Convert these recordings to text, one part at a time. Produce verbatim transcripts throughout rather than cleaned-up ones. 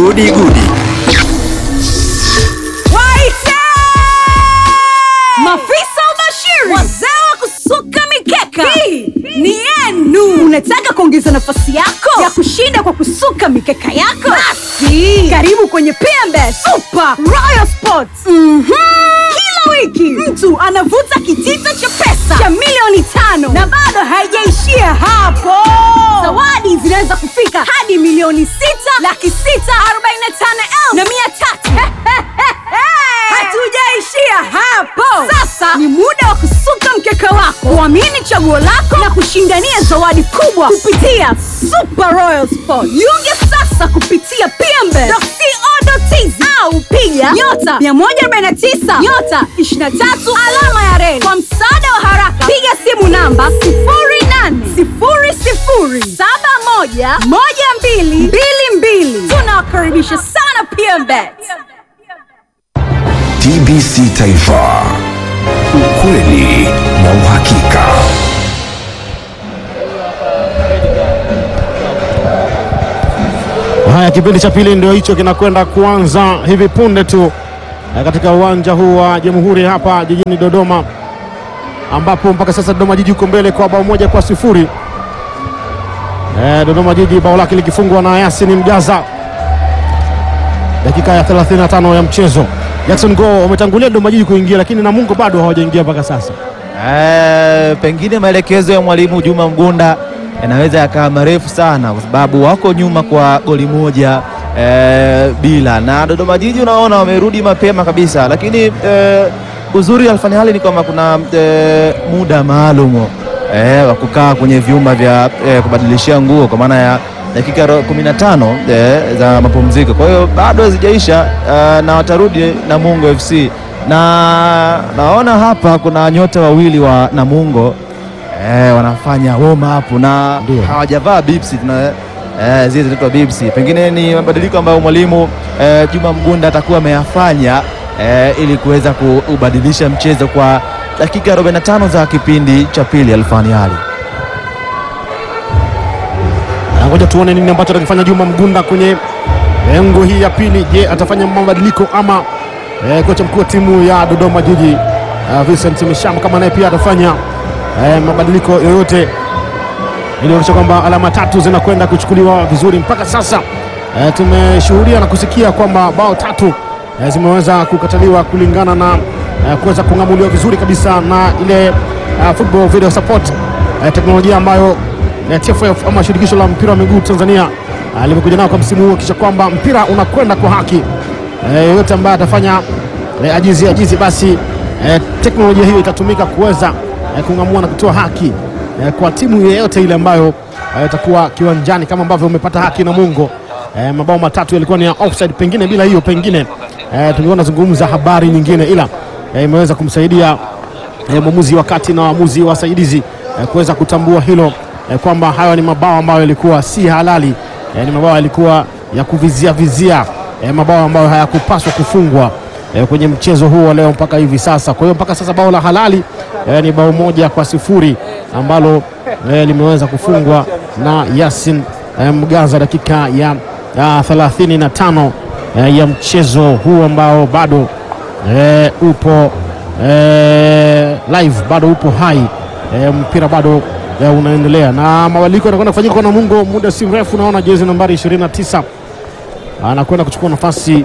Gudi Gudi. Waite! Mafisa ubashiri, wazee wa kusuka mikeka, hii ni yenu. Unataka kuongeza nafasi yako ya kushinda kwa kusuka mikeka yako? Basi karibu kwenye P M B Super Royal Sports. Mhm. Kila wiki mtu anavuta kitita cha pesa cha milioni tano na bado haijaishia hapo. Zawadi zinaweza kufika hadi milioni sita laki sita arobaini na tano elfu na mia tatu. Hatujaishia hapo. Sasa ni muda wa kusuka mkeka wako, kuamini chaguo lako na kushindania zawadi kubwa kupitia Super Royal Sport. Jiunge sasa kupitia p m b dot co dot t z au piga nyota mia moja arobaini na tisa nyota ishirini na tatu alama ya reli. Kwa msaada wa haraka piga simu namba sifuri nane sifuri sifuri saba moja moja mbili mbili mbili. Tunawakaribisha sana P M B. T B C Taifa, ukweli na uhakika. Haya, kipindi cha pili ndio hicho kinakwenda kuanza hivi punde tu katika uwanja huu wa Jamhuri hapa jijini Dodoma, ambapo mpaka sasa Dodoma Jiji uko mbele kwa bao moja kwa sifuri. Eh, Dodoma Jiji bao lake likifungwa na Yasin Mgaza dakika ya thelathini na tano ya mchezo. Jackson Go umetangulia Dodoma Jiji kuingia, lakini Namungo bado hawajaingia mpaka sasa. Eh, pengine maelekezo ya mwalimu Juma Mgunda yanaweza yakawa marefu sana kwa sababu wako nyuma kwa goli moja e, bila, na Dodoma Jiji unaona wamerudi mapema kabisa, lakini e, uzuri Alfani Hali ni kwamba kuna e, muda maalum e, wa kukaa kwenye vyumba vya e, kubadilishia nguo kwa maana ya dakika kumi na tano e, za mapumziko. Kwa hiyo bado hazijaisha e, na watarudi Namungo F C, na naona hapa kuna nyota wawili wa Namungo Eh, wanafanya warm up na hawajavaa bibsi tuna eh, zile zinaitwa bibsi. Pengine ni mabadiliko ambayo mwalimu eh, Juma Mgunda atakuwa ameyafanya eh, ili kuweza kubadilisha mchezo kwa dakika arobaini na tano za kipindi cha pili. Alfani Ali, ngoja tuone nini ambacho atakifanya Juma Mgunda kwenye engo hii ya pili. Je, atafanya mabadiliko ama eh, kocha mkuu wa timu ya Dodoma Jiji uh, Vincent Misham kama naye pia atafanya Eh, mabadiliko yoyote ili kuhakikisha kwamba alama tatu zinakwenda kuchukuliwa vizuri. Mpaka sasa eh, tumeshuhudia na kusikia kwamba bao tatu eh, zimeweza kukataliwa kulingana na eh, kuweza kungamuliwa vizuri kabisa na ile eh, football video support eh, teknolojia ambayo eh, T F F ama shirikisho la mpira wa miguu Tanzania eh, limekuja nao kwa msimu huu, kisha kwamba mpira unakwenda kwa haki. Eh, yote ambaye atafanya eh, ajizi ajizi basi eh, teknolojia hiyo itatumika kuweza kungamua na kutoa haki eh, kwa timu yeyote ile ambayo itakuwa eh, kiwanjani, kama ambavyo umepata haki na Mungo. Eh, mabao matatu yalikuwa ni ya offside, pengine bila hiyo pengine eh, tungeona zungumza habari nyingine, ila eh, imeweza kumsaidia eh, mwamuzi wakati na waamuzi wasaidizi eh, kuweza kutambua hilo eh, kwamba hayo ni mabao ambayo yalikuwa si halali, eh, ni mabao yalikuwa ya kuvizia vizia, eh, mabao ambayo hayakupaswa kufungwa E, kwenye mchezo huu wa leo mpaka hivi sasa. Kwa hiyo mpaka sasa bao la halali e, ni bao moja kwa sifuri ambalo e, limeweza kufungwa na Yasin e, Mgaza dakika ya, ya thelathini na tano e, ya mchezo huu ambao bado e, upo e, live, bado upo hai e, mpira bado e, unaendelea na mabadiliko yanakwenda kufanyika kwa Namungo muda si mrefu. Naona jezi nambari ishirini na tisa anakwenda kuchukua nafasi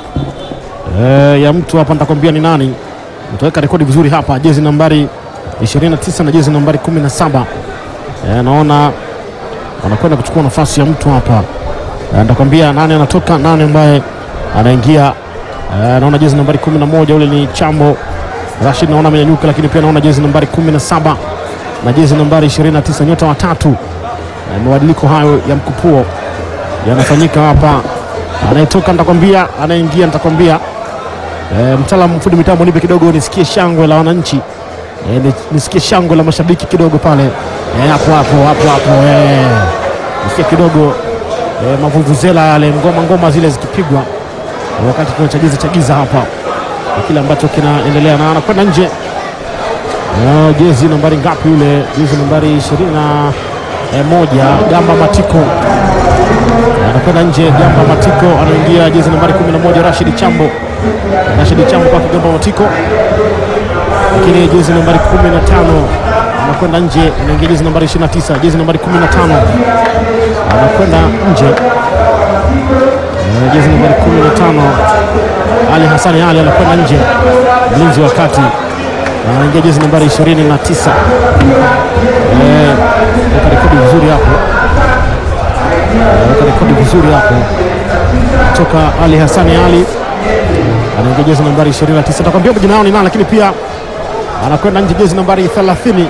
E, ya mtu hapa, nitakwambia ni nani. Mtaweka rekodi vizuri hapa, jezi nambari ishirini na tisa na jezi nambari kumi na saba. E, naona wanakwenda kuchukua nafasi ya mtu hapa. E, nitakwambia nani anatoka, nani ambaye anaingia. E, naona jezi nambari kumi na moja ule ni Chambo Rashid, naona amenyanyuka, lakini pia naona jezi nambari kumi na saba na jezi nambari ishirini na tisa, nyota watatu. E, mabadiliko hayo ya mkupuo yanafanyika hapa. Anayetoka nitakwambia, anaingia nitakwambia. E, mtaalamu mfundi mitambo nipe kidogo nisikie shangwe la wananchi, e, nisikie shangwe la mashabiki kidogo pale. E, hapo hapo hapo hapo e, nisikie kidogo e, mavuvuzela yale, ngoma ngoma zile zikipigwa wakati tunachagiza chagiza hapa kile ambacho kinaendelea. Na anakwenda nje e, jezi nambari ngapi yule? Jezi nambari ishirini na moja Gamba Matiko anakwenda nje. Gamba Matiko anaingia jezi nambari kumi na moja Rashid Chambo. Rashid Chambo kwa Gamba Matiko, lakini jezi nambari kumi na tano anakwenda nje, anaingia jezi nambari ishirini na tisa, jezi nambari kumi na tano anakwenda nje, jezi nambari kumi na tano Ali Hassan Ali anakwenda nje, mlinzi wa kati anaingia jezi nambari ishirini na tisa. Eh, rekodi vizuri hapo, rekodi vizuri hapo kutoka Ali Hassan Ali anaingia jezi nambari ishirini na tisa. Atakwambia jina lao ni nani, lakini pia anakwenda nje jezi nambari thelathini.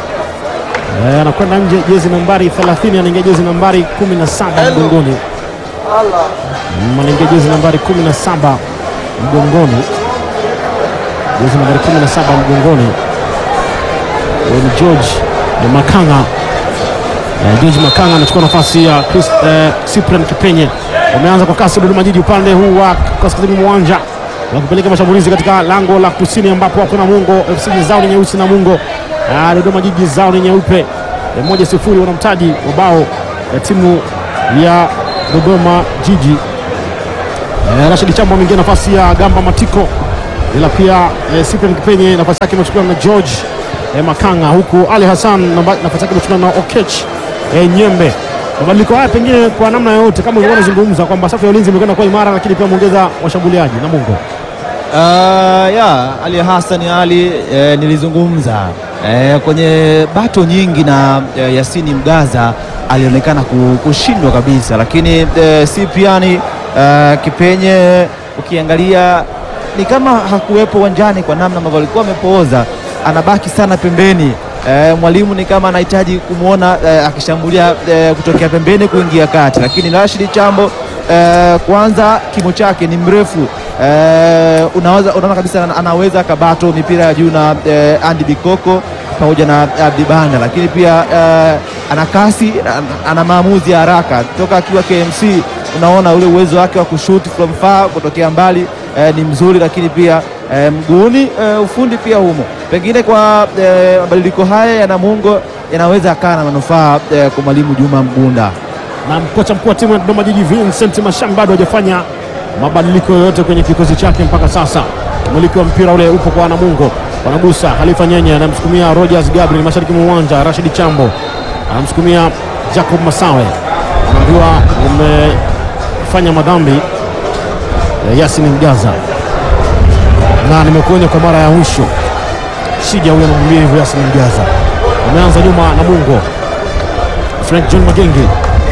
Eh, anakwenda nje jezi nambari thelathini, anaingia jezi nambari kumi na saba mgongoni. Anaingia jezi nambari kumi na saba mgongoni. Jezi nambari kumi na saba mgongoni. Ni George Makanga. Eh, George Makanga anachukua nafasi ya Chris eh, Cyprian Kipenye. Wameanza kwa kasi Dodoma Jiji upande huu wa kaskazini mwa uwanja, wakipeleka mashambulizi katika lango la kusini ambapo wako Namungo F C zao ni nyeusi, Namungo ah, Dodoma Jiji zao ni nyeupe. E, moja sifuri wanamtaji wa bao ya timu ya Dodoma Jiji. E, Rashid Chambo ameingia nafasi ya Gamba Matiko, ila pia e, Cyprian Kipenye nafasi yake imechukuliwa na George e, Makanga, huku Ali Hassan nafasi yake imechukuliwa na Okech e, Nyembe. Mabadiliko haya pengine kwa namna yoyote kama ulikuwa unazungumza kwamba safu ya ulinzi imekwenda kwa imara, lakini pia muongeza washambuliaji Namungo. Uh, ya Ali Hassan Ali eh, nilizungumza eh, kwenye bato nyingi na eh, Yasini Mgaza alionekana kushindwa kabisa, lakini eh, Cyprian eh, Kipenye ukiangalia ni kama hakuwepo uwanjani kwa namna ambavyo alikuwa amepooza, anabaki sana pembeni. E, mwalimu ni kama anahitaji kumwona e, akishambulia e, kutokea pembeni kuingia kati, lakini Rashid Chambo e, kwanza kimo chake ni mrefu e, unaweza unaona kabisa anaweza akabato mipira ya juu na e, Andy Bikoko pamoja na Abdi Banda, lakini pia e, ana kasi, ana maamuzi ya haraka toka akiwa K M C. Unaona ule uwezo wake wa kushoot from far kutokea mbali e, ni mzuri, lakini pia e, mguuni e, ufundi pia humo. Pengine kwa e, mabadiliko haya ya Namungo yanaweza akaa na manufaa e, kwa mwalimu Juma Mgunda. Na kocha mkuu wa timu ya Dodoma Jiji Vincent Masham bado hajafanya mabadiliko yoyote kwenye kikosi chake mpaka sasa. Umiliki wa mpira ule upo kwa Namungo, wanagusa Khalifa Nyenye, anamsukumia Rogers Gabriel mashariki mwa uwanja. Rashid Chambo anamsukumia Jacob Masawe, anaambiwa umefanya madhambi e, Yasin Mgaza, na nimekuonya kwa mara ya mwisho. Shija huyo anamwambia hivyo Yasin Mgaza. Ameanza nyuma Namungo, Frank John Magengi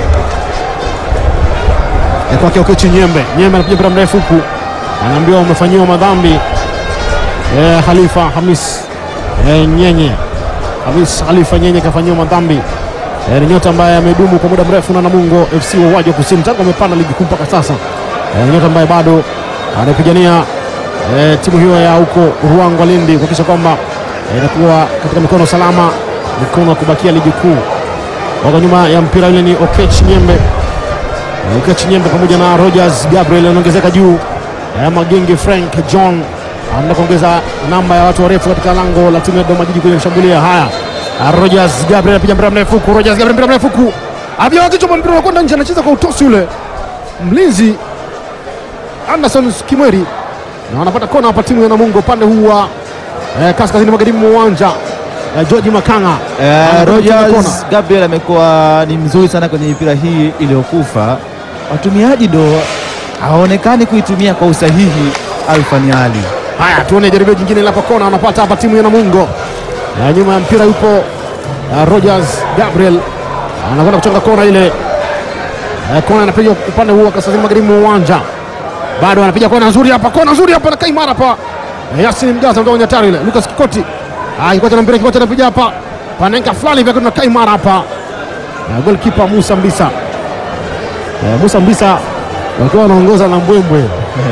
ya kwake Okechi Nyembe. Nyembe anapiga mpira mrefu huku, anaambiwa umefanyiwa madhambi eh, Khalifa Hamis eh, Nyenye. Hamis Khalifa Nyenye kafanyiwa madhambi. Eh, ni nyota ambaye amedumu kwa muda mrefu na Namungo F C wa Wajo Kusini tangu amepanda ligi kuu mpaka sasa. Eh, ni nyota ambaye bado anapigania eh, timu hiyo ya huko Ruangwa Lindi kuhakikisha kwamba inakuwa eh, katika mikono salama, mikono ya kubakia ligi kuu. Wako nyuma ya mpira yule ni Okech Nyembe. Okech Nyembe pamoja na Rogers Gabriel anaongezeka juu. Eh, Magengi Frank John anaenda kuongeza namba ya watu warefu katika lango la timu ya Dodoma Jiji kwenye kushambulia. Haya, Rogers Gabriel anapiga mpira mrefu huku. Rogers Gabriel mpira mrefu huku, abia kichwa, mpira unakwenda nje, anacheza kwa utosi yule mlinzi Anderson Kimweri, na wanapata kona hapa timu ya Namungo upande huu wa eh, kaskazini magharibi mwa uwanja. eh, George Makanga. eh, Rogers Gabriel amekuwa ni mzuri sana kwenye mipira hii iliyokufa, watumiaji ndo haonekani kuitumia kwa usahihi. Alfani Ali. Haya, tuone jaribio jingine la kona wanapata hapa timu ya Namungo. eh, nyuma ya mpira yupo eh, Rogers Gabriel anakwenda kuchonga kona ile. eh, kona anapiga upande huu wa kaskazini magharibi mwa uwanja, bado anapiga kona nzuri hapa, kona nzuri hapa na kaimara hapa. Yasin Mgaza kutoka kwenye hatari ile. Lucas Kikoti. Ah, Kikoti na mpira, Kikoti anapiga hapa. Panenka fulani vya kuna kaimara hapa. Na goalkeeper Musa Mbisa. Eh, Musa Mbisa wakiwa wanaongoza na mbwembwe.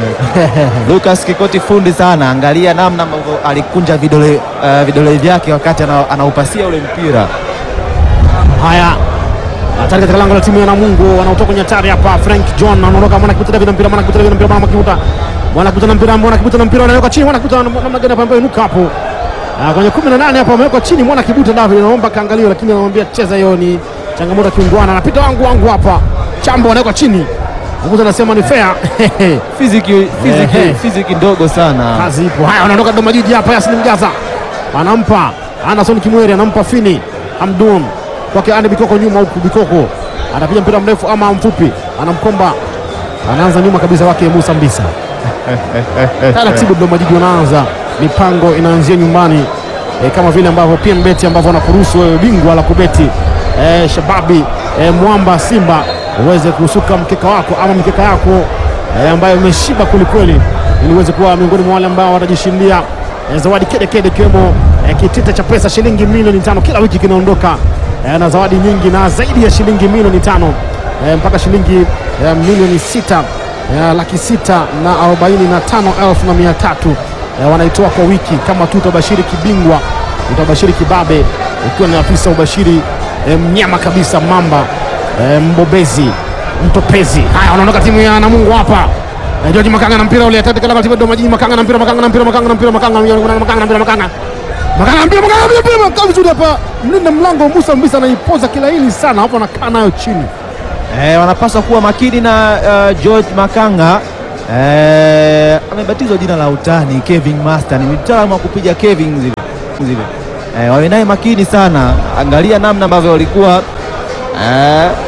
Lucas Kikoti fundi sana, angalia namna ambavyo alikunja vidole uh, vidole vyake wakati anaupasia ule mpira. Haya, hatari katika lango la timu ya Namungo, wanaotoka kwenye hatari hapa. Frank John anaondoka, mwana Kibuta David mpira, mwana Kibuta David mpira, mwana Kibuta. Mwana Kibuta na mpira, mwana Kibuta na mpira anaweka chini, mwana Kibuta namna gani hapa, ambaye inuka hapo. Ah, kwenye kumi na nane hapa ameweka chini mwana Kibuta David, anaomba kaangalia, lakini anamwambia cheza, hiyo ni changamoto kiungwana. Anapita wangu wangu hapa. Chambo anaweka chini, mwamuzi anasema ni fair. Fiziki fiziki Ehe. fiziki ndogo sana. Kazi ipo. Haya, wanaondoka Dodoma Jiji hapa. Yasin Mjaza anampa Anderson Kimweri, anampa Fini Hamdun kwake Ande Bikoko nyuma huku. Bikoko anapiga mpira mrefu ama mfupi, anamkomba, anaanza nyuma kabisa wake Musa Mbisa. Taratibu Dodoma Jiji wanaanza, mipango inaanzia nyumbani e, kama vile ambavyo P M Bet ambavyo wanakuruhusu wewe bingwa la kubeti e, shababi e, mwamba Simba uweze kusuka mkeka wako ama mkeka yako e, ambayo umeshiba kwelikweli, ili uweze kuwa miongoni mwa wale ambao watajishindia e, zawadi kede kede, ikiwemo e, kitita cha pesa shilingi milioni tano kila wiki kinaondoka e, na zawadi nyingi na zaidi ya shilingi milioni tano e, mpaka shilingi e, milioni sita e, laki sita na arobaini na tano elfu na mia tatu e, wanaitoa kwa wiki. Kama tu utabashiri kibingwa, utabashiri kibabe, ukiwa ni afisa ubashiri e, mnyama kabisa, mamba e, mbobezi, mtopezi. Haya, wanaondoka timu ya Namungo hapa. E, George Makanga na mpira ule atati kala timu ya Dodoma Jiji. Makanga na mpira, Makanga na mpira, Makanga na mpira, Makanga na mpira, Makanga na mpira, Makanga Makanga na mpira, Makanga na mpira, Makanga vizuri hapa. Mlinda mlango Musa Mbisa anaipoza kila hili sana hapo, anakaa nayo chini. Eh, wanapaswa kuwa makini na uh, George Makanga. Eh, amebatizwa jina la utani Kevin Master, ni mtaalamu wa kupiga Kevin zile zile. Eh, wawe naye makini sana, angalia namna ambavyo walikuwa eh